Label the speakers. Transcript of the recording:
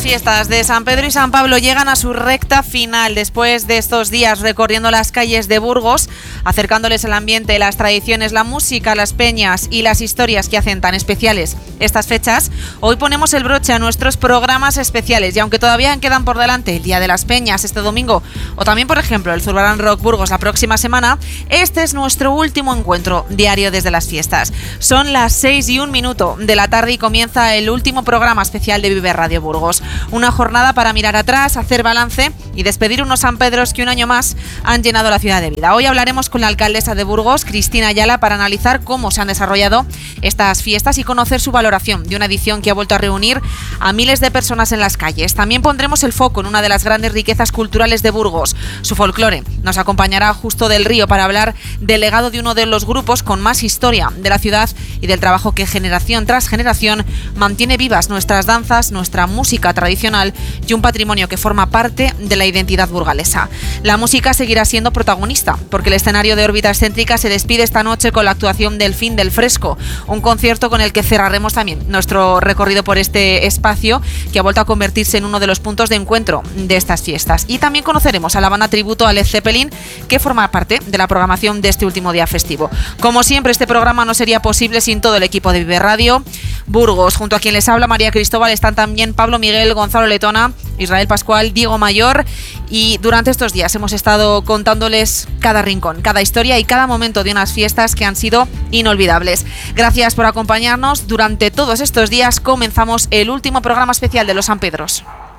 Speaker 1: Las fiestas de San Pedro y San Pablo llegan a su recta final después de estos días recorriendo las calles de Burgos, acercándoles el ambiente, las tradiciones, la música, las peñas y las historias que hacen tan especiales estas fechas. Hoy ponemos el broche a nuestros programas especiales y aunque todavía quedan por delante el Día de las Peñas este domingo o también, por ejemplo, el Zurbarán Rock Burgos la próxima semana, este es nuestro último encuentro diario desde las fiestas. Son las 6:01 de la tarde y comienza el último programa especial de Vive Radio Burgos. Una jornada para mirar atrás, hacer balance y despedir unos San Pedros que un año más han llenado la ciudad de vida. Hoy hablaremos con la alcaldesa de Burgos, Cristina Ayala, para analizar cómo se han desarrollado estas fiestas y conocer su valoración de una edición que ha vuelto a reunir a miles de personas en las calles. También pondremos el foco en una de las grandes riquezas culturales de Burgos, su folclore. Nos acompañará Justo del Río para hablar del legado de uno de los grupos con más historia de la ciudad y del trabajo que generación tras generación mantiene vivas nuestras danzas, nuestra música tradicional y un patrimonio que forma parte de la identidad burgalesa. La música seguirá siendo protagonista porque el escenario de Órbita Excéntrica se despide esta noche con la actuación del Fin del Fresco, un concierto con el que cerraremos también nuestro recorrido por este espacio que ha vuelto a convertirse en uno de los puntos de encuentro de estas fiestas. Y también conoceremos a la banda tributo a Led Zeppelin que forma parte de la programación de este último día festivo. Como siempre, este programa no sería posible sin todo el equipo de Vive Radio Burgos. Junto a quien les habla, María Cristóbal, están también Pablo Miguel, Gonzalo Letona, Israel Pascual, Diego Mayor, y durante estos días hemos estado contándoles cada rincón, cada historia y cada momento de unas fiestas que han sido inolvidables. Gracias por acompañarnos durante todos estos días. Comenzamos el último programa especial de los San Pedros.